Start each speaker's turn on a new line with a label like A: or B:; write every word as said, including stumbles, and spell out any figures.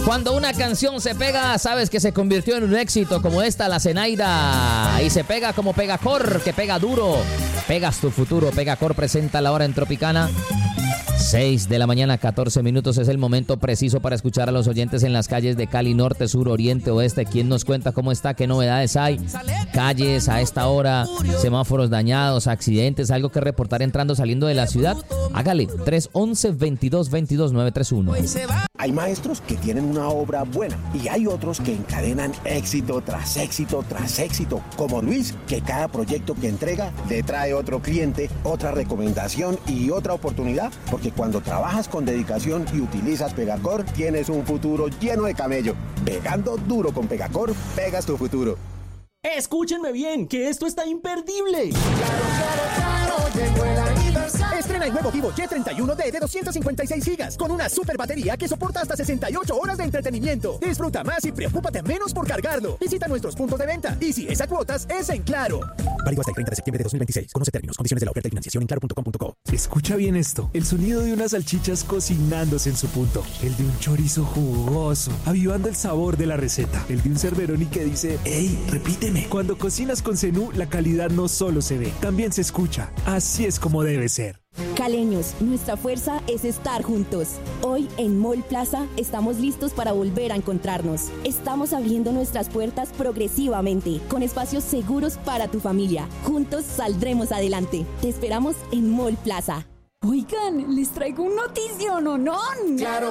A: Cuando una canción se pega, sabes que se convirtió en un éxito, como esta, La Zenaida. Y se pega como Pegacor, que pega duro. Pegas tu futuro. Pegacor presenta la hora en Tropicana. seis de la mañana, catorce minutos. Es el momento preciso para escuchar a los oyentes en las calles de Cali, norte, sur, oriente, oeste. ¿Quién nos cuenta cómo está? ¿Qué novedades hay? Calles a esta hora, semáforos dañados, accidentes, algo que reportar entrando, saliendo de la ciudad. Hágale, tres once, veintidós veintidós, nueve tres uno.
B: Hay maestros que tienen una obra buena y hay otros que encadenan éxito tras éxito tras éxito, como Luis, que cada proyecto que entrega le trae otro cliente, otra recomendación y otra oportunidad, porque cuando trabajas con dedicación y utilizas Pegacor, tienes un futuro lleno de camello. Pegando duro con Pegacor, pegas tu futuro.
C: Escúchenme bien, que esto está imperdible.
D: Claro, claro, claro, llegó el aniversario.
E: Estrena el nuevo Vivo Y treinta y uno D de doscientos cincuenta y seis gigas con una super batería que soporta hasta sesenta y ocho horas de entretenimiento. Disfruta más y preocúpate menos por cargarlo. Visita nuestros puntos de venta y si es a cuotas, es en Claro.
F: Válido hasta el treinta de septiembre de dos mil veintiséis. Conoce términos, condiciones de la oferta y financiación en claro punto com punto co.
G: Escucha bien esto, el sonido de unas salchichas cocinándose en su punto, el de un chorizo jugoso, avivando el sabor de la receta, el de un Cerveroni que dice, ¡ey, repíteme! Cuando cocinas con Zenú, la calidad no solo se ve, también se escucha. Así es como debe ser.
H: Caleños, nuestra fuerza es estar juntos. Hoy en Mall Plaza estamos listos para volver a encontrarnos. Estamos abriendo nuestras puertas progresivamente, con espacios seguros para tu familia. Juntos saldremos adelante. Te esperamos en Mall Plaza.
I: Oigan, les traigo un notición, ¿o no?
D: Claro,